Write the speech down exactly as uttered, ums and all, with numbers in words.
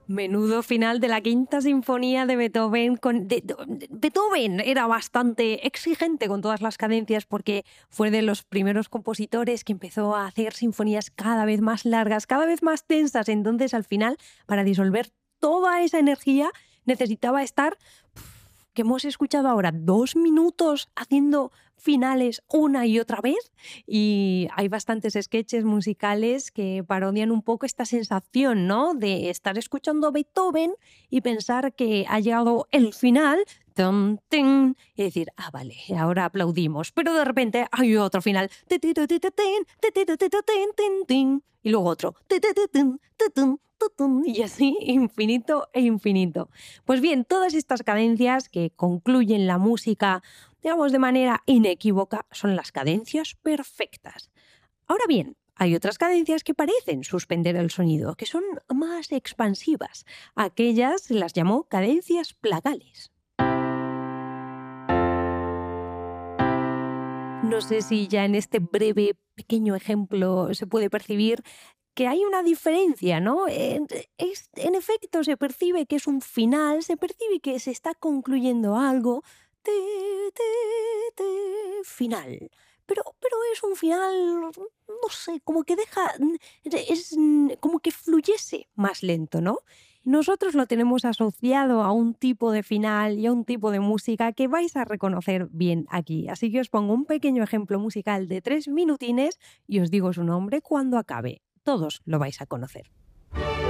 Menudo final de la Quinta Sinfonía de Beethoven. Con, de, de, Beethoven era bastante exigente con todas las cadencias porque fue de los primeros compositores que empezó a hacer sinfonías cada vez más largas, cada vez más tensas. Entonces, al final, para disolver toda esa energía, necesitaba estar, que hemos escuchado ahora, dos minutos haciendo finales una y otra vez, y hay bastantes sketches musicales que parodian un poco esta sensación, ¿no?, de estar escuchando a Beethoven y pensar que ha llegado el final, tum, tum, y decir, ah, vale, ahora aplaudimos, pero de repente hay otro final, y luego otro, y así infinito e infinito. Pues bien, todas estas cadencias que concluyen la música, digamos, de manera inequívoca, son las cadencias perfectas. Ahora bien, hay otras cadencias que parecen suspender el sonido, que son más expansivas. Aquellas las llamó cadencias plagales. No sé si ya en este breve, pequeño ejemplo se puede percibir que hay una diferencia, ¿no? En, es, en efecto, se percibe que es un final, se percibe que se está concluyendo algo. Te, te, te, final. Pero, pero es un final, no sé, como que deja, es como que fluyese más lento, ¿no? Nosotros lo tenemos asociado a un tipo de final y a un tipo de música que vais a reconocer bien aquí. Así que os pongo un pequeño ejemplo musical de tres minutines y os digo su nombre cuando acabe. Todos lo vais a conocer.